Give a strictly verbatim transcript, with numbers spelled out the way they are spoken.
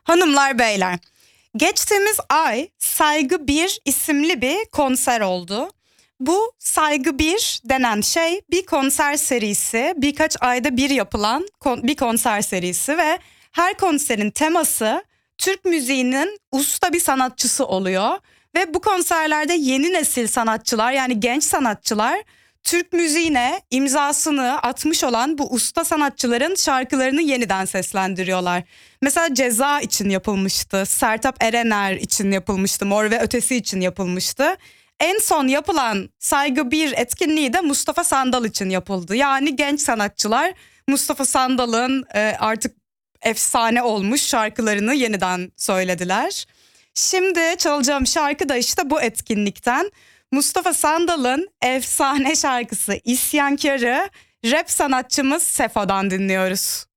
Hanımlar beyler, geçtiğimiz ay Saygı bir isimli bir konser oldu. Bu Saygı bir denen şey bir konser serisi, birkaç ayda bir yapılan kon- bir konser serisi ve her konserin teması Türk müziğinin usta bir sanatçısı oluyor. Ve bu konserlerde yeni nesil sanatçılar, yani genç sanatçılar Türk müziğine imzasını atmış olan bu usta sanatçıların şarkılarını yeniden seslendiriyorlar. Mesela Ceza için yapılmıştı, Sertab Erener için yapılmıştı, Mor ve Ötesi için yapılmıştı. En son yapılan Saygı bir etkinliği de Mustafa Sandal için yapıldı. Yani genç sanatçılar Mustafa Sandal'ın e, artık efsane olmuş şarkılarını yeniden söylediler. Şimdi çalacağım şarkı da işte bu etkinlikten. Mustafa Sandal'ın efsane şarkısı İsyankarı rap sanatçımız Sefo'dan dinliyoruz.